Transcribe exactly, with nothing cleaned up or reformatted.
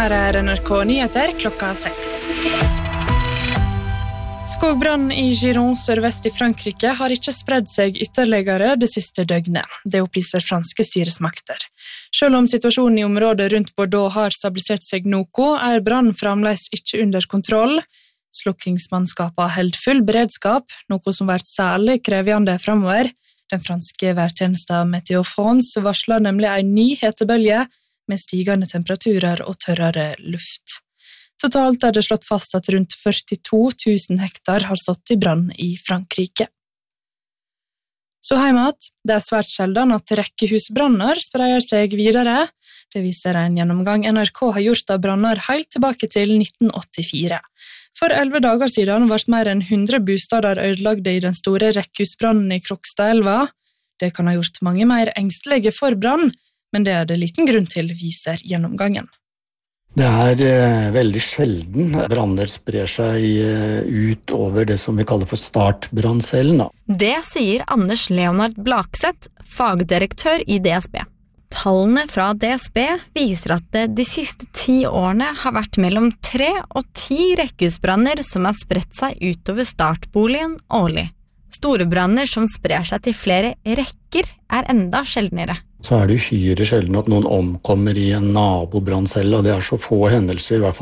Her er N R K Nyheter klokka seks. Skogbrann i Giron sørvest i Frankrike har ikke spredd seg ytterligere det siste døgnet. Det opplyser franske styresmakter. Selv om situasjonen i området rundt Bordeaux har stabilisert seg noe, er brann fremdeles ikke under kontroll. Slukkingsmannskapet held full beredskap, noe som vært særlig krevende fremover. Den franske værtjenesten Météo France varsler nemlig en ny hetebølge med stigende temperaturer og tørrere luft. Totalt er det slått fast at rundt førtito tusen hektar har stått i brann i Frankrike. Så heimat, det er svært sjelden at rekkehusbranner spreier seg videre. Det viser en gjennomgang N R K har gjort av branner helt tilbake til nitten åttifire. For elleve dager siden ble mer enn hundre bostader ødelagte i den store rekkehusbrannen i Krokstadelva. Det kan ha gjort mange mer engstelige for brann, men det er det liten grunn til, viser gjennomgangen. Det er eh, veldig sjelden branner sprer seg eh, ut over det som vi kaller for startbranncellen. Det sier Anders Leonard Blakseth, fagdirektør i D S B. Tallene fra D S B viser at det de siste ti årene har vært mellom tre og ti rekkehusbranner som har spredt seg utover startboligen årlig. Store branner som sprer seg til flere rekker er enda sjeldnere. Så er det uhyre sjelden at noen omkommer i en nabobranncelle, og det er så få hendelser, i hvert fall